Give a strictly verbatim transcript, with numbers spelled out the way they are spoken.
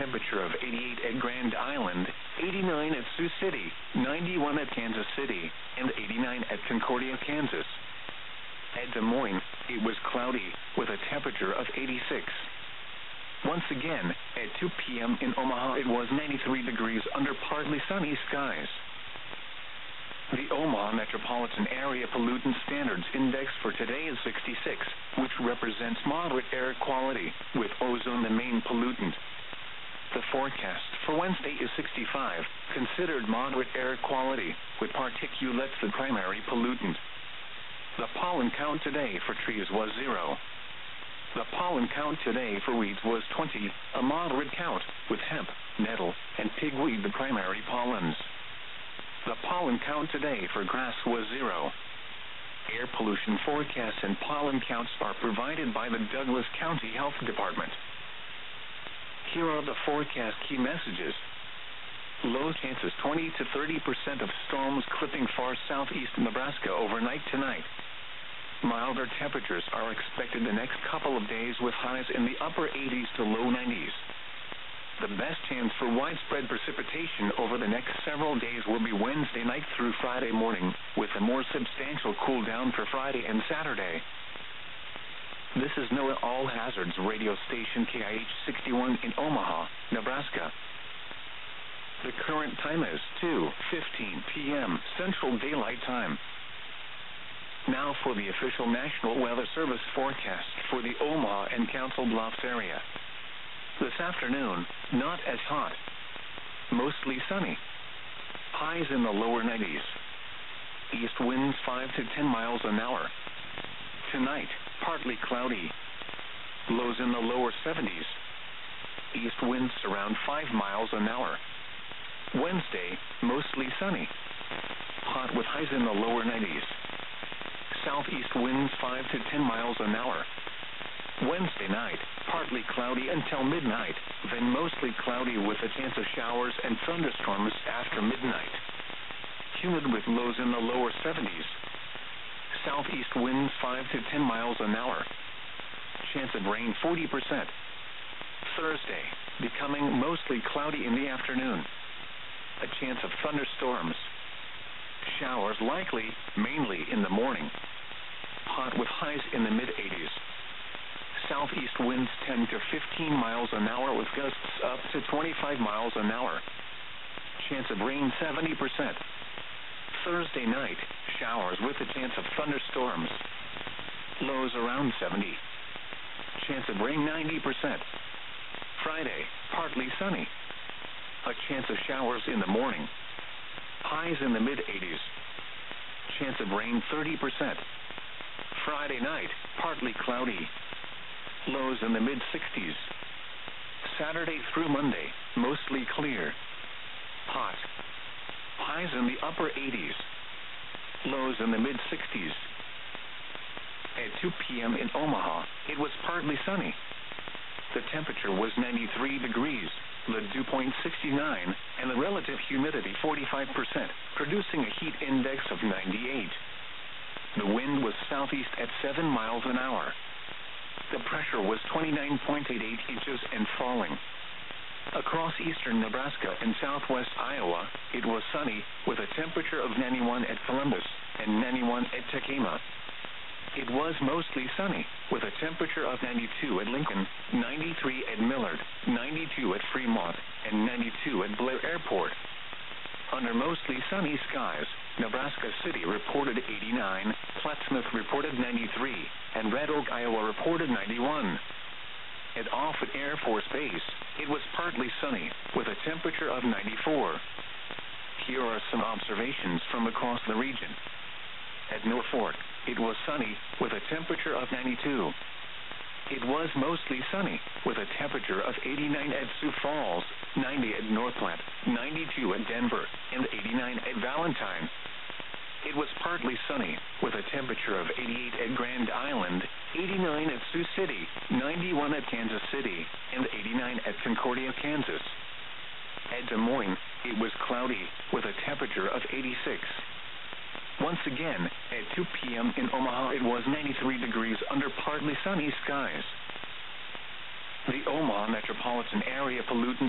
temperature of eighty-eight at Grand Island, eighty-nine at Sioux City, ninety-one at Kansas City, and eighty-nine at Concordia, Kansas. At Des Moines, it was cloudy, with a temperature of eighty-six. Once again, at two p m in Omaha, it was ninety-three degrees under partly sunny skies. The Omaha Metropolitan Area Pollutant Standards Index for today is sixty-six, which represents moderate air quality, with ozone the main pollutant. The forecast for Wednesday is sixty-five, considered moderate air quality, with particulates the primary pollutant. The pollen count today for trees was zero. The pollen count today for weeds was twenty, a moderate count, with hemp, nettle, and pigweed the primary pollens. The pollen count today for grass was zero. Air pollution forecasts and pollen counts are provided by the Douglas County Health Department. Here are the forecast key messages. Low chances twenty to thirty percent of storms clipping far southeast Nebraska overnight tonight. Milder temperatures are expected the next couple of days with highs in the upper eighties to low nineties. The best chance for widespread precipitation over the next several days will be Wednesday night through Friday morning, with a more substantial cool down for Friday and Saturday. This is NOAA All Hazards radio station K I H sixty-one in Omaha, Nebraska. The current time is two fifteen p m Central Daylight Time. Now for the official National Weather Service forecast for the Omaha and Council Bluffs area. This afternoon, not as hot. Mostly sunny. Highs in the lower nineties. East winds five to ten miles an hour. Tonight, partly cloudy. Lows in the lower seventies. East winds around five miles an hour. Wednesday, mostly sunny. Hot with highs in the lower nineties. Southeast winds five to ten miles an hour. Wednesday night, partly cloudy until midnight, then mostly cloudy with a chance of showers and thunderstorms after midnight. Humid with lows in the lower seventies. Southeast winds five to ten miles an hour. Chance of rain forty percent. Thursday, becoming mostly cloudy in the afternoon. A chance of thunderstorms. Showers likely, mainly in the morning. Hot with highs in the mid-eighties. Southeast winds ten to fifteen miles an hour with gusts up to twenty-five miles an hour. Chance of rain seventy percent. Thursday night, showers with a chance of thunderstorms. Lows around seventy. Chance of rain ninety percent. Friday, partly sunny. A chance of showers in the morning. Highs in the mid-eighties. Chance of rain thirty percent. Friday night, partly cloudy. Lows in the mid-sixties. Saturday through Monday, mostly clear. Hot. Highs in the upper eighties. Lows in the mid-sixties. At two p m in Omaha, it was partly sunny. The temperature was ninety-three degrees, the dew point sixty-nine, and the relative humidity forty-five percent, producing a heat index of ninety-eight. The wind was southeast at seven miles an hour. The pressure was twenty-nine point eight eight inches and falling. Across eastern Nebraska and southwest Iowa, it was sunny, with a temperature of ninety-one at Columbus and ninety-one at Tacoma. It was mostly sunny, with a temperature of ninety-two at Lincoln, ninety-three at Millard, ninety-two at Fremont, and ninety-two at Blair Airport. Under mostly sunny skies, Nebraska City reported eighty-nine, Plattsmouth reported ninety-three, and Red Oak, Iowa reported ninety-one. At Offutt Air Force Base, it was partly sunny, with a temperature of ninety-four. Here are some observations from across the region. At Norfolk, it was sunny, with a temperature of ninety-two. It was mostly sunny, with a temperature of eighty-nine at Sioux Falls, ninety at Northland, ninety-two at Denver, and eighty-nine at Valentine. It was partly sunny, with a temperature of eighty-eight at Grand Island, eighty-nine at Sioux City, ninety-one at Kansas City, and eighty-nine at Concordia, Kansas. At Des Moines, it was cloudy, with a temperature of eighty-six. Once again, at two p m in Omaha, it was ninety-three degrees under partly sunny skies. The Omaha Metropolitan Area Pollutant